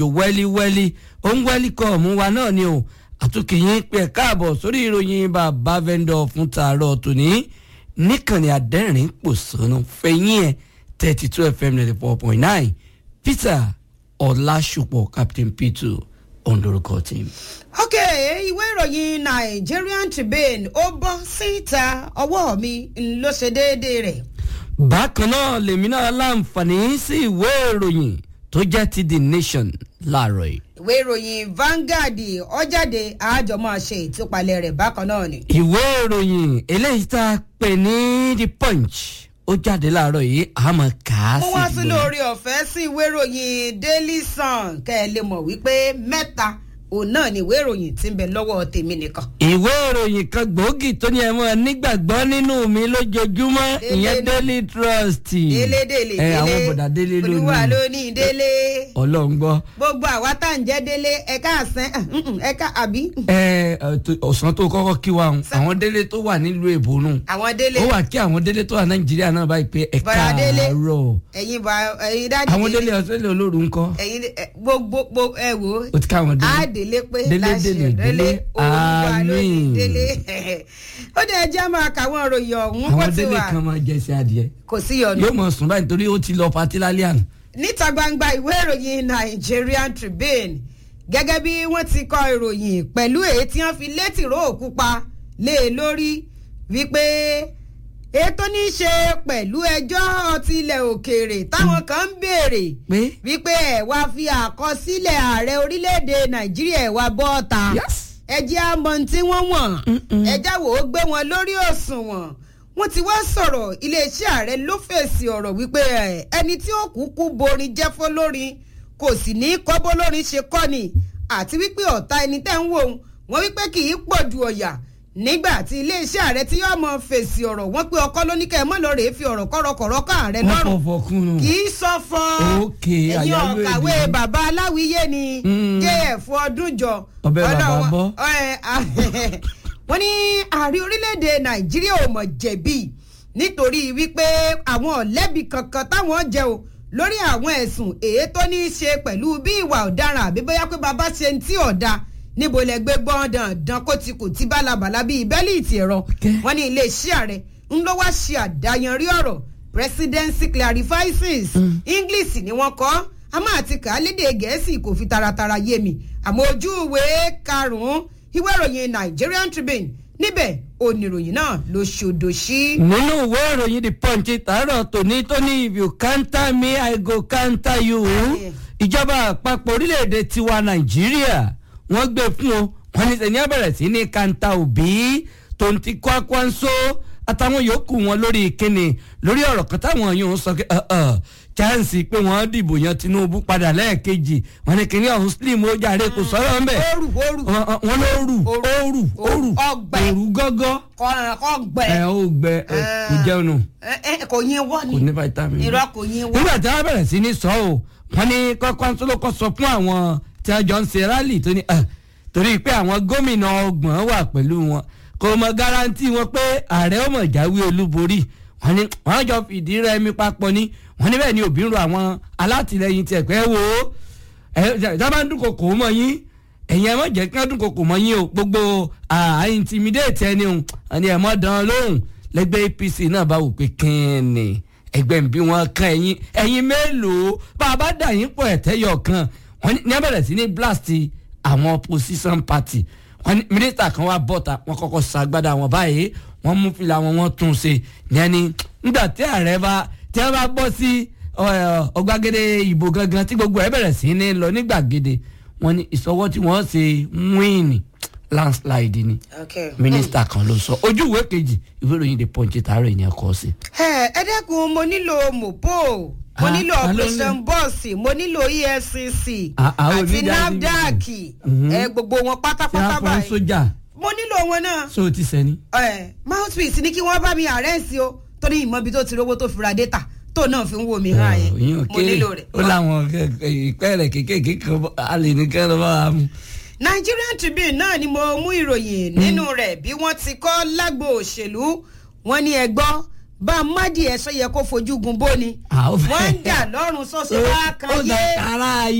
wẹ́líwẹ́lí ó ń wẹ́líkọ̀ọ̀mù wa náà ni o àtúnkìyín pé káàbọ̀ sórí ìròyìn bàbá vendor fún tààrọ̀ tòní níkànnì àdẹ́rìn pòṣónú fẹ̀yìn ẹ̀ 32 FM 94.9 Peter Ọlásùpọ̀ Captain P2 ondorúkọ team. ok ìwé ìròyìn Nigerian Tribune ó bọ́ síta ọwọ́ mi ló ṣe déédéé rẹ̀. bákan náà lèmi náà láǹfààní sí ìwé ìròyìn tó jẹ́ ti The Nation láàárọ̀ yìí. ìwé ìròyìn Vanguard ó jáde àjọ máa ṣe ìtúpalẹ̀ rẹ̀ bákan náà ni. ìwé ìròyìn eléyìí tá a pè ní The Punch ó jáde láàárọ̀ yìí àmọ́ kà á sí mo wá sí lórí ọ̀fẹ́ sí ìwé ìròyìn Daily Sun kẹ́ ẹ lè mọ̀ wípé mẹ́ta òun náà ni ìwé ìròyìn tí ń bẹ lọ́wọ́ tèmi nìkan. ìwé ìròyìn kan gbòógì tó ní ẹ mọ́ nígbàgbọ́ nínú mi lójoojúmọ́ ìyẹn Daily Trust. délé àwọn bọ̀dà délé lónìí olúwa ló ní délé. ọlọ́run gbọ́. gbogbo àwa tá à ń jẹ́ délé ẹ̀ka àsán ẹ̀ka àbí. ọ̀sán tó kọ́kọ́ kí wa àwọn délé tó wà nílùú èbó nù. àwọn délé. ó wà kí àwọn délé tó wà Nàìjíríà náà báyìí pé ẹ̀ka àárọ̀. ẹ̀yin dájú. àwọn délé Australia olóru ńkọ́. ẹ̀yin gbogbo ẹ wò. ó ti ká àwọn délé. délé pé délé olúwa lónìí délé ó dẹ̀ jẹ́ máa kàwọn òròyìn ọ̀hún kó ti wà. àwọn délé kan máa jẹ sí adìẹ. kò sí yọnu. yóò mọ̀ sùn báyìí nítorí ó ti lọ patí lálẹ́ àná. níta gbangba ìwé ìròyìn Nigerian Tribune gẹ́gẹ́ bí wọ́n ti kọ ìròyìn pẹ̀lú èyí tí wọ́n fi létí ró òkú pa lé e lórí wípé ètò ní í ṣe pẹ̀lú ẹjọ́ ti ilẹ̀ òkèèrè táwọn kan ń béèrè wípé ẹ̀ wá fi àkọsílẹ̀ ààrẹ orílẹ̀-èdè Nàìjíríà ẹ̀ wá bọ́ ọ̀tà ẹjẹ́ àmọ́ tí wọ́n wọ̀n ẹjẹ́ wò ó gbé wọn lórí òṣùwọ̀n wọ́n ti wá sọ̀rọ̀ iléeṣẹ́ ààrẹ ló fèsì ọ̀rọ̀ wípé ẹni tí ó kúkú borin jẹ́ fọlórin kò sì ní kọ́bó lórin ṣe kọ́ ni àti wípé ọ̀tá ẹni tẹ́ ń wò wọ́n wípé kì í pọ̀ ju ọ̀yà nígbà tí iléeṣẹ́ ààrẹ tí yóò mọ fèsì ọ̀rọ̀ wọ́n pé ọkọ́ ló ní kẹ́ ẹ mọ́ lọ́ọ́ rèé fi ọ̀rọ̀ kọ̀rọ̀kọ̀rọ̀ ká ààrẹ lọ́rùn kì í sọ fọ́ ẹ̀yin ọ̀kàwé bàbá aláwíyé ni jf ọdúnjọ ọbẹ̀ bàbá bọ́ wọ́n ní ààrẹ orílẹ̀-èdè Nàìjíríà ò mọ̀ jẹ̀bi nítorí wípé àwọn ọ̀lẹ́bí kankan táwọn jẹ́ o lórí àwọn ẹ̀sùn èyí tó ní í ṣe pẹ̀lú bí ìwà ọ̀daràn àbí bóyá pé bàbá ṣe ń tí ọ̀dà níbo lẹ gbé gbọ́n dandan kó ti kò tí bálabàlá bíi bẹ́líìtì ẹ̀rọ wọ́n ní iléeṣẹ́ ààrẹ ń lọ wá ṣe àdáyanrí ọ̀rọ̀ presidency clarifies English ni wọ́n kọ́ a máa ti kà á lédè Gẹ̀ẹ́sì kò fi taratara yé mi àmọ́ ojú ìwé karùn-ún ìwé ìròyìn Nigerian Tribune níbẹ̀ oníròyìn náà ló ṣòdò sí. nínú ìwé ìròyìn The Punch tààrọ̀ tòní tó ní if you counter me I go counter you ìjọba àpapọ̀ orílẹ̀-èdè tiwa Nàìjíríà wọ́n gbé fún o wọ́n ní sẹ́ni abẹ̀rẹ̀ sí ní kanta Obi tó ń ti Kwankwaso àtàwọn yòókù wọn lórí ìkíni lórí ọ̀rọ̀ kan táwọn yòó sọ pé chance pé wọ́n dìbò yan Tinubu padà lẹ́ẹ̀kejì wọ́n ní kíní ọ̀hún slim ó jàre kò sọ̀rọ̀ ńbẹ̀ wọ́n ló rù gọ́gọ́ ó gbẹ kò jẹun nù kò yín wọ́n ni kò ní vitamin irọ́ kò yín wọ́n. nígbà tí wọ́n bẹ̀rẹ̀ sí ní sọ ọ́ wọ́n ní Kwankwaso ló kọ́ sọ fún àwọn tí wọ́n jọ ń ṣe rálì tó ní torí pé àwọn gómìnà ọgbọ̀n wà pẹ̀lú wọn kò mọ garanti wọn pé ààrẹ ó mọ̀ jáwé olúborí wọ́n ní wọ́n jọ fìdí rẹmi papọ̀ ní wọ́n ní bẹ́ẹ̀ ni òbí ń ro àwọn alátìlẹyìn tiẹ̀ pé wò ó dábàá ń dúnkokò mọ́ yín ẹ̀yin ẹ̀ mọ̀ jẹ́ kí wọ́n dúnkokò mọ́ yín o gbogbo intimidate ẹni o ẹni ẹ̀ mọ̀ dán lóhùn lẹ́gbẹ́ APC náà bá wò pé kíni ẹgbẹ́ ń bí wọn kan ẹ̀yin mélòó bá a bá dà yín pọ̀ ẹ̀tẹ́yọ̀ kan wọ́n ní abẹ́rẹ́ sí ní blast àwọn opposition party wọ́n ní mínísítà kan wá bọ́ta wọ́n kọ́kọ́ ṣàgbádà wọn báyìí wọ́n mú fìlà wọn wọ́n tún ṣe yẹn ni nígbà tí ààrẹ tí wọ́n bá bọ́ sí ọgbàgede ìbò gangan tí gbogbo ẹ̀ bẹ̀rẹ̀ sí ní lọ ní gbàgede wọ́n ní ìsọwọ́ tí wọ́n ṣe wíìnì landslide ni mínísítà kan ló sọ ojú ìwé kejì ìwé ìròyìn The Punch tààrọ̀ ènìyàn kọ sí. ẹ dẹ́kun mo nílò mopo mo nílò operation boss mo nílò EFCC àti NAFDAC gbogbo wọn pátápátá báyìí mo nílò wọn náà. so ti sẹni. mouthpiece ní kí wọ́n bá mi àrẹ́sì o torí ìmọ̀bi tó ti rówó tó fura data tó náà fi ń wo mi hàn yẹn mo nílò rẹ̀. ó láwọn ìpẹ́ rẹ̀ kéékèèké kan a lè ní kẹ́ ló bá wa mú. Nigerian Tribune náà ni mo mú ìròyìn nínú rẹ̀ bí wọ́n ti kọ́ lágbo òṣèlú wọn ní ẹgbọ́ bá mádìí ẹ̀ṣọ́ yẹ kó fojú gun bóni wọ́n ń dà lọ́rùn sọ́sọ́ wá kan yé.